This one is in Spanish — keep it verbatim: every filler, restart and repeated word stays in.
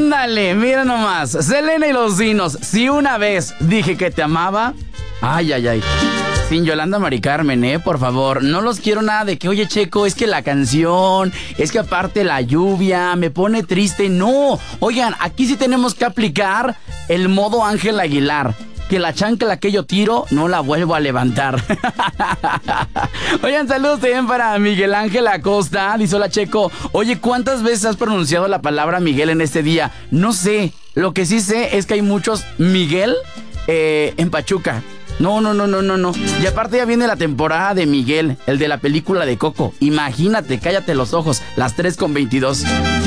Ándale, mira nomás. Selena y los Dinos. Si una vez dije que te amaba. Ay, ay, ay. Sin Yolanda Mari Carmen, eh, por favor. No los quiero nada de que, oye, Checo, es que la canción, es que aparte la lluvia me pone triste. No. Oigan, aquí sí tenemos que aplicar el modo Ángel Aguilar. Que la chancla que yo tiro no la vuelvo a levantar. Oigan, saludos también para Miguel Ángel Acosta. Dice, hola, Checo. Oye, ¿cuántas veces has pronunciado la palabra Miguel en este día? No sé. Lo que sí sé es que hay muchos Miguel eh, en Pachuca. No, no, no, no, no, no. Y aparte ya viene la temporada de Miguel, el de la película de Coco. Imagínate, cállate los ojos, las tres con veintidós.